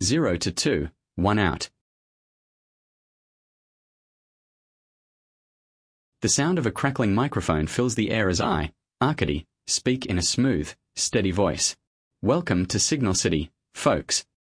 0 to 2, 1 out. The sound of a crackling microphone fills the air as I, Arkady, speak in a smooth, steady voice. Welcome to Signal City, folks.